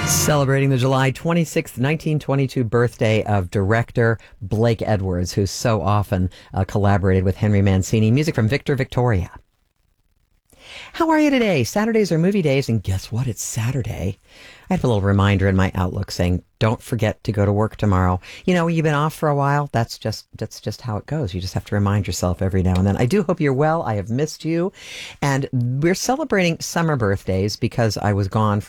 Celebrating the July 26th, 1922 birthday of director Blake Edwards, who so often collaborated with Henry Mancini. Music from Victor Victoria. How are you today? Saturdays are movie days, and guess what? It's Saturday. I have a little reminder in my Outlook saying, don't forget to go to work tomorrow. You know, you've been off for a while. That's just how it goes. You just have to remind yourself every now and then. I do hope you're well. I have missed you. And we're celebrating summer birthdays because I was gone